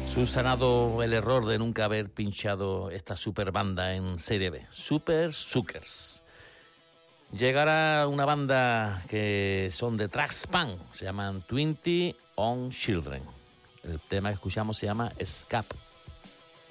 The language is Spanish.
Subsanado el error de nunca haber pinchado esta super banda en Serie B, Super Suckers. Llegará una banda que son de thrash punk, se llaman 20 on Children. El tema que escuchamos se llama Escape.